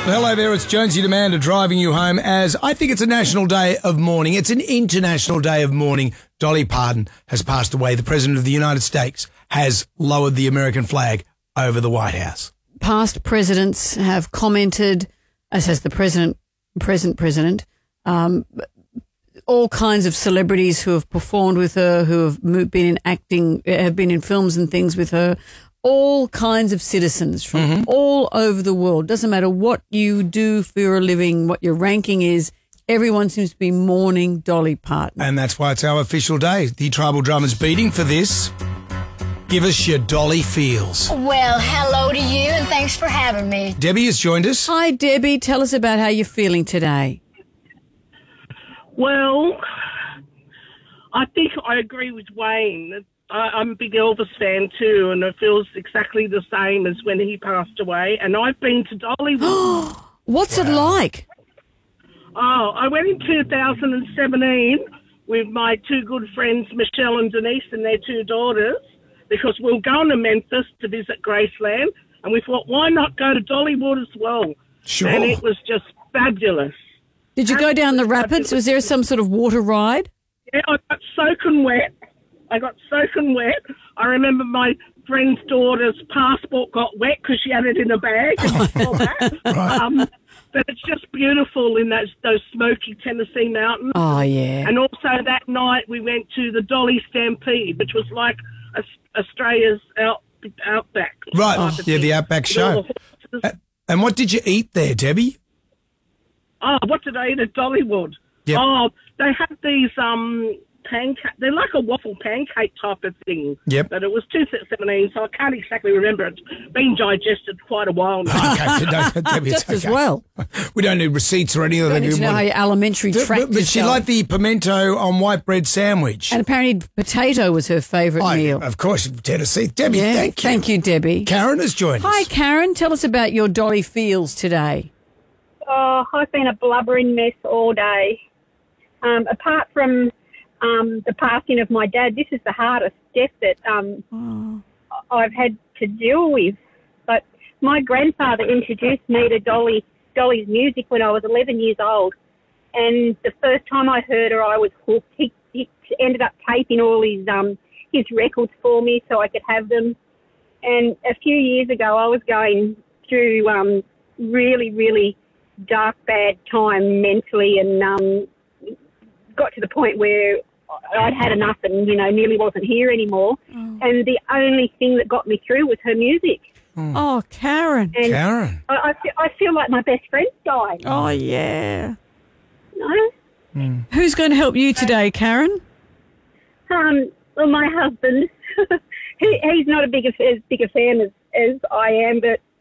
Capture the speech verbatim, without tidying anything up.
Hello there, it's Jonesy Demander driving you home as I think it's a national day of mourning. It's an international day of mourning. Dolly Parton has passed away. The President of the United States has lowered the American flag over the White House. Past presidents have commented, as has the president, present president, um, all kinds of celebrities who have performed with her, who have mo- been in acting, have been in films and things with her. All kinds of citizens from mm-hmm. all over the world. Doesn't matter what you do for a living, what your ranking is, everyone seems to be mourning Dolly Parton. And that's why it's our official day. The Tribal Drummers beating for this. Give us your Dolly feels. Well, hello to you and thanks for having me. Debbie has joined us. Hi, Debbie. Tell us about how you're feeling today. Well, I think I agree with Wayne. I'm a big Elvis fan too, and it feels exactly the same as when he passed away. And I've been to Dollywood. What's wow. it like? Oh, I went in two thousand seventeen with my two good friends, Michelle and Denise, and their two daughters, because we were going to Memphis to visit Graceland, and we thought, why not go to Dollywood as well? Sure. And it was just fabulous. Did you go down the rapids? Was there some sort of water ride? Yeah, I got soaking wet. I got soaking wet. I remember my friend's daughter's passport got wet because she had it in a bag. And all that. Right. Um, but it's just beautiful in those, those smoky Tennessee mountains. Oh, yeah. And also that night we went to the Dolly Stampede, which was like a, Australia's out, Outback. Right, oh. yeah, the Outback show. And what did you eat there, Debbie? Oh, what did I eat at Dollywood? Yep. Oh, they had these... um. pancake. They're like a waffle pancake type of thing. Yep. But it was two thousand seventeen, so I can't exactly remember. It's been digested quite a while now. Okay, no, Debbie, just okay. as well. We don't need receipts or anything. You don't need to know how your alimentary tract But, but is she going. liked the pimento on white bread sandwich. And apparently potato was her favourite I, meal. Of course, Tennessee. Debbie, yeah, thank you. Thank you, Debbie. Karen has joined Hi, us. Karen. Tell us about your Dolly feels today. Oh, I've been a blubbering mess all day. Um, apart from um, the passing of my dad, this is the hardest death that um, oh. I've had to deal with. But my grandfather introduced me to Dolly Dolly's music when I was eleven years old. And the first time I heard her, I was hooked. He, he ended up taping all his um, his records for me so I could have them. And a few years ago, I was going through um, really, really dark, bad time mentally, and um, got to the point where I'd had enough and, you know, nearly wasn't here anymore. Oh. And the only thing that got me through was her music. Mm. Oh, Karen. And Karen. I, I, feel, I feel like my best friend's died. Oh, yeah. No? Mm. Who's going to help you today, Karen? Um, well, my husband. he, he's not a big, as big a fan as, as I am, but